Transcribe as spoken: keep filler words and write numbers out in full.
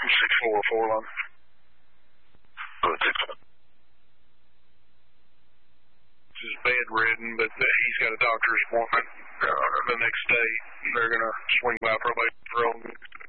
six four four line. He's bedridden, but he's got a doctor's appointment uh, the next day. They're going to swing by probation for all.